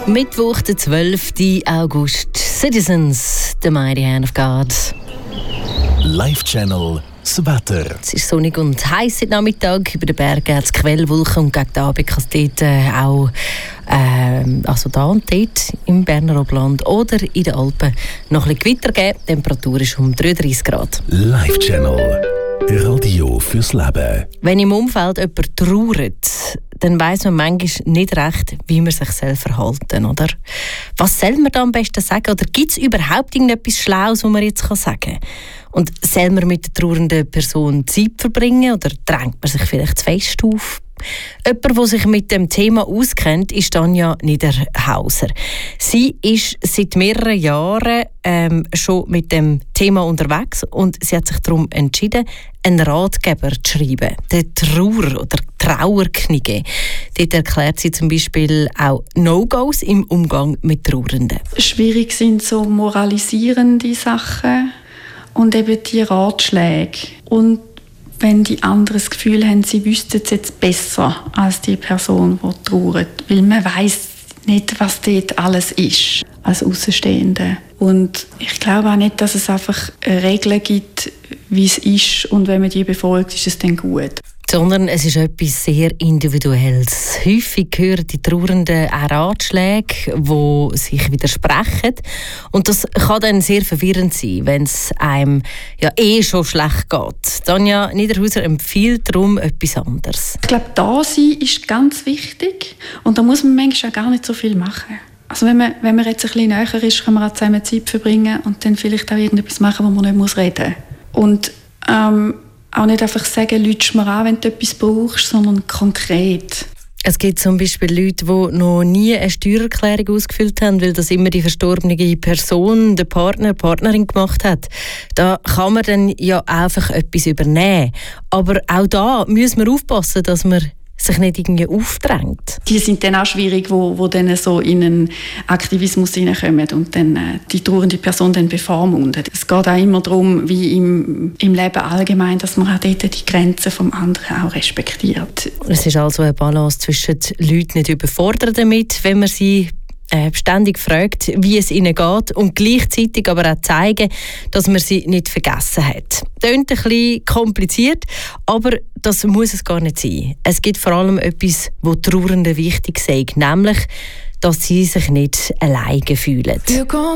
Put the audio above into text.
Mittwoch, der 12. August. Citizens, the mighty hand of God. Live Channel, das Wetter. Es ist sonnig und heiß heute Nachmittag. Über den Bergen hat es Quellwolken und gegen den Abend kann es dort auch also da und dort im Berner Oberland oder in den Alpen noch ein bisschen Gewitter geben. Die Temperatur ist um 33 Grad. Live Channel, Radio fürs Leben. Wenn im Umfeld jemand trauert, dann weiss man manchmal nicht recht, wie man sich verhalten soll, oder? Was soll man da am besten sagen? Oder gibt es überhaupt irgendetwas Schlaues, was man jetzt sagen kann? Und soll man mit der trauernden Person Zeit verbringen oder drängt man sich vielleicht zu fest auf? Jemand, der sich mit dem Thema auskennt, ist Tanja Niederhauser. Sie ist seit mehreren Jahren schon mit dem Thema unterwegs und sie hat sich darum entschieden, einen Ratgeber zu schreiben, den Trauer- oder Trauerknigge. Dort erklärt sie zum Beispiel auch No-Gos im Umgang mit Trauernden. Schwierig sind so moralisierende Sachen und eben die Ratschläge. Und wenn die anderen das Gefühl haben, sie wüssten es jetzt besser als die Person, die trauert. Weil man weiss nicht, was dort alles ist, als Außenstehende. Und ich glaube auch nicht, dass es einfach Regeln gibt, wie es ist. Und wenn man die befolgt, ist es dann gut. Sondern es ist etwas sehr Individuelles. Häufig hören die Trauernden auch Ratschläge, die sich widersprechen. Und das kann dann sehr verwirrend sein, wenn es einem ja schon schlecht geht. Tanja Niederhauser empfiehlt darum etwas anderes. Ich glaube, da sein ist ganz wichtig. Und da muss man manchmal auch gar nicht so viel machen. Also wenn man jetzt ein bisschen näher ist, kann man auch zusammen Zeit verbringen und dann vielleicht auch irgendetwas machen, wo man nicht reden muss. Und auch nicht einfach sagen, lütsch mir an, wenn du etwas brauchst, sondern konkret. Es gibt zum Beispiel Leute, die noch nie eine Steuererklärung ausgefüllt haben, weil das immer die verstorbene Person, der Partner, die Partnerin gemacht hat. Da kann man dann ja einfach etwas übernehmen. Aber auch da müssen wir aufpassen, dass man sich nicht irgendwie aufdrängt. Die sind dann auch schwierig, wo dann so in einen Aktivismus hineinkommen und dann die trauernde Person dann bevormundet. Es geht auch immer darum, wie im Leben allgemein, dass man auch dort die Grenzen vom anderen auch respektiert. Es ist also eine Balance zwischen Leuten nicht überfordern damit, wenn man sie ständig fragt, wie es ihnen geht und gleichzeitig aber auch zeigen, dass man sie nicht vergessen hat. Klingt ein bisschen kompliziert, aber das muss es gar nicht sein. Es gibt vor allem etwas, was Trauernden wichtig ist, nämlich, dass sie sich nicht alleine fühlen.